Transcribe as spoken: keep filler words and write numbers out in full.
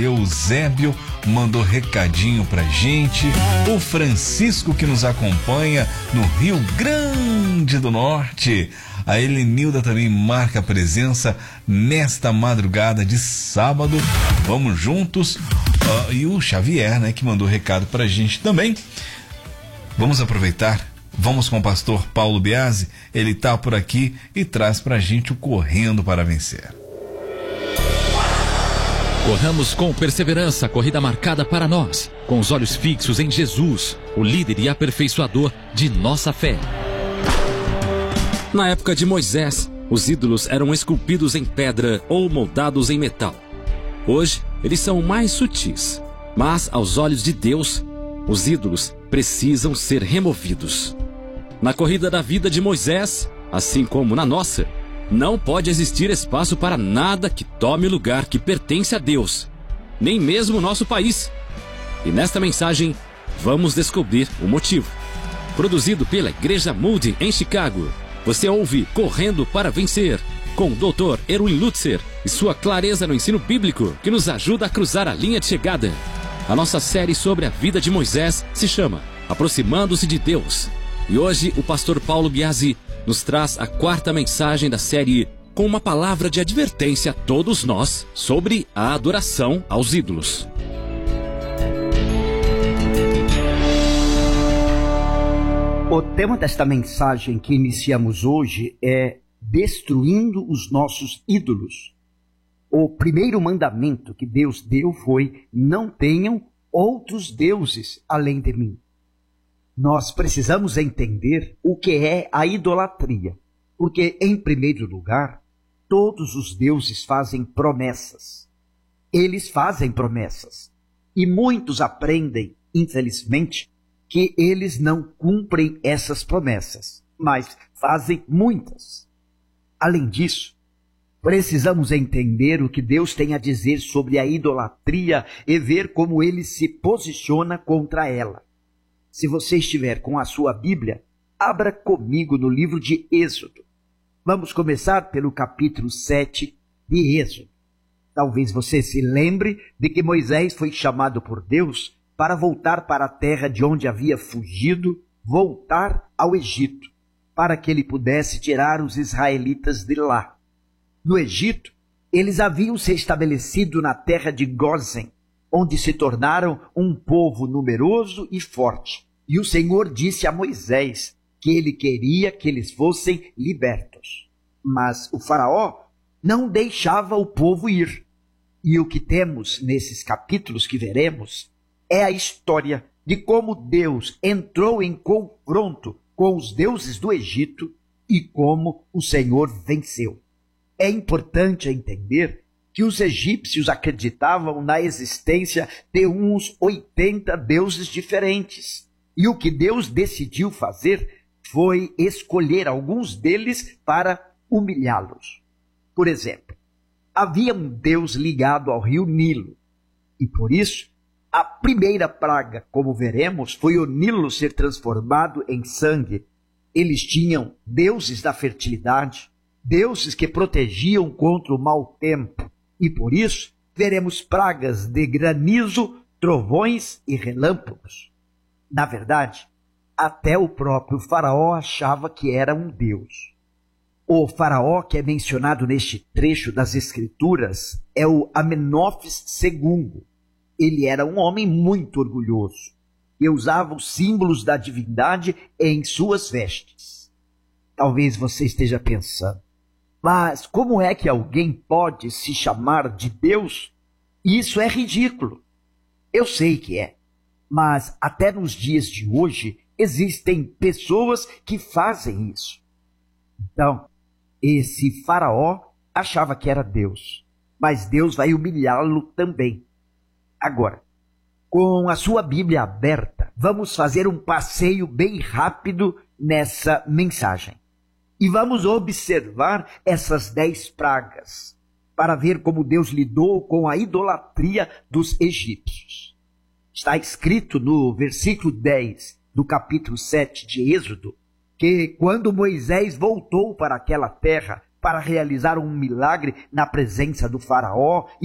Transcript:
Eusébio mandou recadinho pra gente. O Francisco, que nos acompanha no Rio Grande do Norte. A Helenilda também marca presença nesta madrugada de sábado. Vamos juntos. Uh, e o Xavier, né, que mandou recado pra gente também. Vamos aproveitar. Vamos com o pastor Paulo Biasi. Ele tá por aqui e traz pra gente o Correndo para Vencer. Corramos com perseverança a corrida marcada para nós, com os olhos fixos em Jesus, o líder e aperfeiçoador de nossa fé. Na época de Moisés, os ídolos eram esculpidos em pedra ou moldados em metal. Hoje, eles são mais sutis, mas aos olhos de Deus, os ídolos precisam ser removidos. Na corrida da vida de Moisés, assim como na nossa, não pode existir espaço para nada que tome o lugar que pertence a Deus, nem mesmo o nosso país. E nesta mensagem, vamos descobrir o motivo. Produzido pela Igreja Moody em Chicago, você ouve Correndo para Vencer, com o doutor Erwin Lutzer e sua clareza no ensino bíblico que nos ajuda a cruzar a linha de chegada. A nossa série sobre a vida de Moisés se chama Aproximando-se de Deus. E hoje o pastor Paulo Biasi nos traz a quarta mensagem da série com uma palavra de advertência a todos nós sobre a adoração aos ídolos. O tema desta mensagem que iniciamos hoje é Destruindo os Nossos Ídolos. O primeiro mandamento que Deus deu foi: não tenham outros deuses além de mim. Nós precisamos entender o que é a idolatria, porque, em primeiro lugar, todos os deuses fazem promessas. Eles fazem promessas, e muitos aprendem, infelizmente, que eles não cumprem essas promessas, mas fazem muitas. Além disso, precisamos entender o que Deus tem a dizer sobre a idolatria e ver como ele se posiciona contra ela. Se você estiver com a sua Bíblia, abra comigo no livro de Êxodo. Vamos começar pelo capítulo sete de Êxodo. Talvez você se lembre de que Moisés foi chamado por Deus para voltar para a terra de onde havia fugido, voltar ao Egito, para que ele pudesse tirar os israelitas de lá. No Egito, eles haviam se estabelecido na terra de Gósen, onde se tornaram um povo numeroso e forte. E o Senhor disse a Moisés que ele queria que eles fossem libertos. Mas o faraó não deixava o povo ir. E o que temos nesses capítulos que veremos é a história de como Deus entrou em confronto com os deuses do Egito e como o Senhor venceu. É importante entender que os egípcios acreditavam na existência de uns oitenta deuses diferentes. E o que Deus decidiu fazer foi escolher alguns deles para humilhá-los. Por exemplo, havia um deus ligado ao rio Nilo. E por isso, a primeira praga, como veremos, foi o Nilo ser transformado em sangue. Eles tinham deuses da fertilidade, deuses que protegiam contra o mau tempo. E por isso, veremos pragas de granizo, trovões e relâmpagos. Na verdade, até o próprio faraó achava que era um deus. O faraó que é mencionado neste trecho das Escrituras é o Amenófis segundo. Ele era um homem muito orgulhoso e usava os símbolos da divindade em suas vestes. Talvez você esteja pensando: mas como é que alguém pode se chamar de Deus? Isso é ridículo. Eu sei que é, mas até nos dias de hoje existem pessoas que fazem isso. Então, esse faraó achava que era Deus, mas Deus vai humilhá-lo também. Agora, com a sua Bíblia aberta, vamos fazer um passeio bem rápido nessa mensagem. E vamos observar essas dez pragas, para ver como Deus lidou com a idolatria dos egípcios. Está escrito no versículo dez do capítulo sete de Êxodo, que quando Moisés voltou para aquela terra para realizar um milagre na presença do faraó